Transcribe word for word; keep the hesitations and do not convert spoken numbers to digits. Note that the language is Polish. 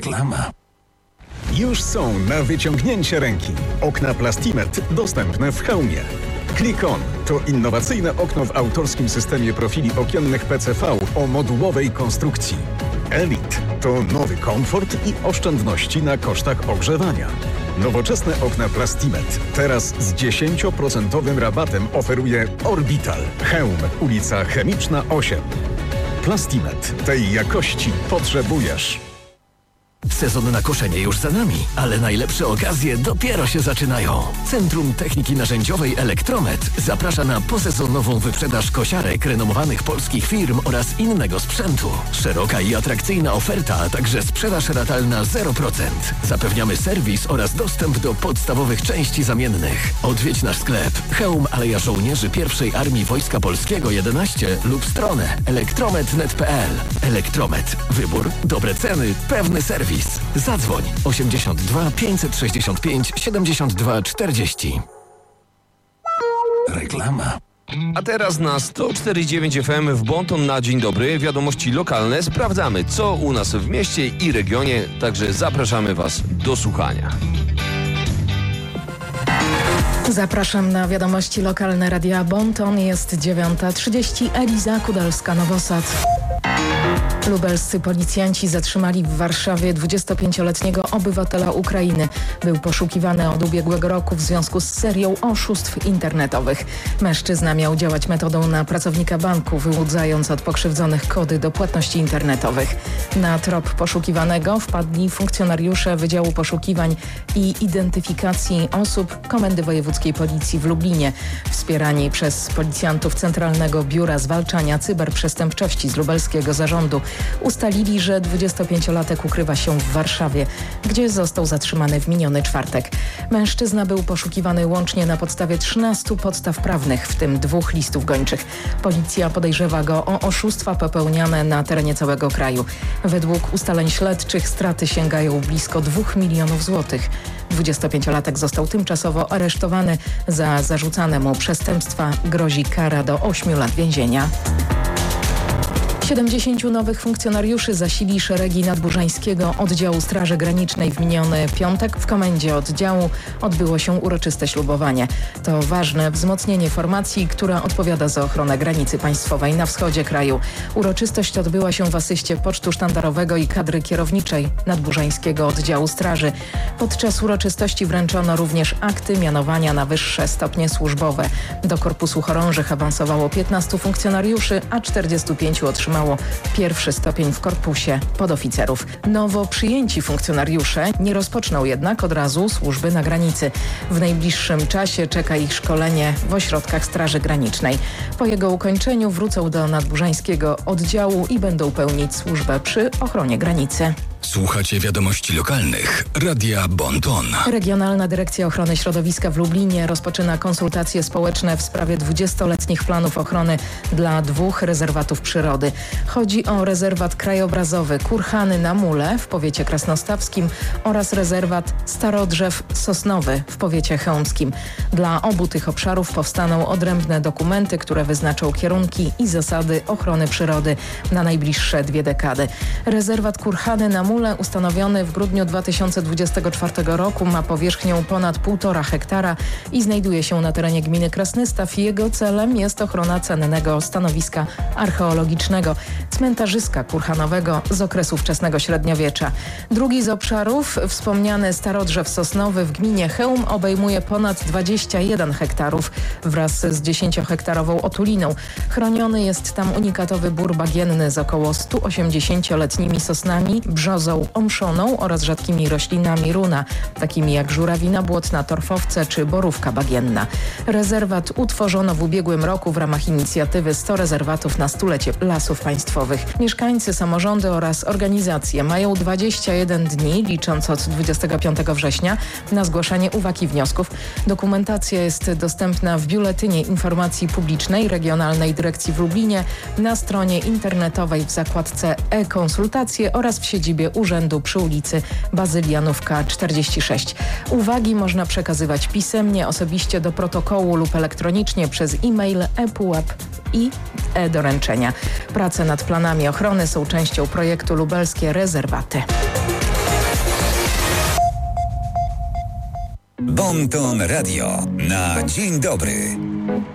Reklama. Już są na wyciągnięcie ręki. Okna Plastimet dostępne w Chełmie. Click-On to innowacyjne okno w autorskim systemie profili okiennych P C V o modułowej konstrukcji. Elite to nowy komfort i oszczędności na kosztach ogrzewania. Nowoczesne okna Plastimet teraz z dziesięć procent rabatem oferuje Orbital. Chełm, ulica Chemiczna osiem. Plastimet. Tej jakości potrzebujesz. Sezon na koszenie już za nami, ale najlepsze okazje dopiero się zaczynają. Centrum Techniki Narzędziowej Elektromet zaprasza na posezonową wyprzedaż kosiarek renomowanych polskich firm oraz innego sprzętu. Szeroka i atrakcyjna oferta, a także sprzedaż ratalna zero procent. Zapewniamy serwis oraz dostęp do podstawowych części zamiennych. Odwiedź nasz sklep Chełm Aleja Żołnierzy pierwszej Armii Wojska Polskiego jedenaście lub stronę elektromet kropka net kropka pe el. Elektromet. Wybór, dobre ceny, pewny serwis. Zadzwoń osiemdziesiąt dwa pięćset sześćdziesiąt pięć siedemdziesiąt dwa czterdzieści. Reklama. A teraz na sto cztery dziewięć F M w Bonton na dzień dobry. Wiadomości lokalne. Sprawdzamy, co u nas w mieście i regionie. Także zapraszamy Was do słuchania. Zapraszam na wiadomości lokalne Radia Bonton. Jest dziewiąta trzydzieści. Eliza Kudalska-Nowosad. Lubelscy policjanci zatrzymali w Warszawie dwudziestopięcioletniego obywatela Ukrainy. Był poszukiwany od ubiegłego roku w związku z serią oszustw internetowych. Mężczyzna miał działać metodą na pracownika banku, wyłudzając od pokrzywdzonych kody do płatności internetowych. Na trop poszukiwanego wpadli funkcjonariusze Wydziału Poszukiwań i Identyfikacji Osób Komendy Wojewódzkiej Policji w Lublinie, wspierani przez policjantów Centralnego Biura Zwalczania Cyberprzestępczości z lubelskiego zarządu. Ustalili, że dwudziestopięciolatek ukrywa się w Warszawie, gdzie został zatrzymany w miniony czwartek. Mężczyzna był poszukiwany łącznie na podstawie trzynastu podstaw prawnych, w tym dwóch listów gończych. Policja podejrzewa go o oszustwa popełniane na terenie całego kraju. Według ustaleń śledczych straty sięgają blisko dwóch milionów złotych. dwudziestopięciolatek został tymczasowo aresztowany. Za zarzucane mu przestępstwa grozi kara do ośmiu lat więzienia. siedemdziesięciu nowych funkcjonariuszy zasili szeregi Nadburzańskiego Oddziału Straży Granicznej. W miniony piątek w komendzie oddziału odbyło się uroczyste ślubowanie. To ważne wzmocnienie formacji, która odpowiada za ochronę granicy państwowej na wschodzie kraju. Uroczystość odbyła się w asyście pocztu sztandarowego i kadry kierowniczej Nadburzańskiego Oddziału Straży. Podczas uroczystości wręczono również akty mianowania na wyższe stopnie służbowe. Do korpusu chorążych awansowało piętnastu funkcjonariuszy, a czterdziestu pięciu otrzymało pierwszy stopień w korpusie podoficerów. Nowo przyjęci funkcjonariusze nie rozpoczną jednak od razu służby na granicy. W najbliższym czasie czeka ich szkolenie w ośrodkach Straży Granicznej. Po jego ukończeniu wrócą do nadburzańskiego oddziału i będą pełnić służbę przy ochronie granicy. Słuchacie wiadomości lokalnych Radia Bonton. Regionalna Dyrekcja Ochrony Środowiska w Lublinie rozpoczyna konsultacje społeczne w sprawie dwudziestoletnich planów ochrony dla dwóch rezerwatów przyrody. Chodzi o rezerwat krajobrazowy Kurhany na Mule w powiecie krasnostawskim oraz rezerwat Starodrzew Sosnowy w powiecie chełmskim. Dla obu tych obszarów powstaną odrębne dokumenty, które wyznaczą kierunki i zasady ochrony przyrody na najbliższe dwie dekady. Rezerwat Kurhany na Mule, ustanowiony w grudniu dwa tysiące dwudziestego czwartego roku, ma powierzchnię ponad półtora hektara i znajduje się na terenie gminy Krasnystaw. Jego celem jest ochrona cennego stanowiska archeologicznego, cmentarzyska kurhanowego z okresu wczesnego średniowiecza. Drugi z obszarów, wspomniany Starodrzew Sosnowy w gminie Chełm, obejmuje ponad dwadzieścia jeden hektarów wraz z dziesięciohektarową otuliną. Chroniony jest tam unikatowy bór bagienny z około stu osiemdziesięcioletnimi sosnami, brzozą omszoną oraz rzadkimi roślinami runa, takimi jak żurawina błotna, torfowce czy borówka bagienna. Rezerwat utworzono w ubiegłym roku w ramach inicjatywy sto rezerwatów na stulecie Lasów Państwowych. Mieszkańcy, samorządy oraz organizacje mają dwadzieścia jeden dni, licząc od dwudziestego piątego września, na zgłaszanie uwag i wniosków. Dokumentacja jest dostępna w Biuletynie Informacji Publicznej Regionalnej Dyrekcji w Lublinie, na stronie internetowej w zakładce e-konsultacje oraz w siedzibie urzędu przy ulicy Bazylianówka czterdzieści sześć. Uwagi można przekazywać pisemnie, osobiście do protokołu lub elektronicznie przez e-mail, e-pułap i e-doręczenia. Prace nad planami ochrony są częścią projektu Lubelskie Rezerwaty. Bon Ton Radio na dzień dobry.